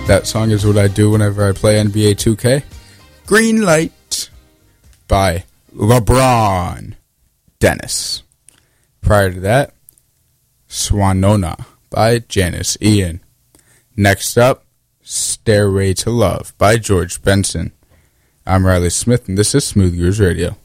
That song is what I do whenever I play NBA 2K. Green Light by LeBron Dennis. Prior to that, Swanona by Janice Ian. Next up, Stairway to Love by George Benson. I'm Riley Smith, and this is Smooth Grooves Radio.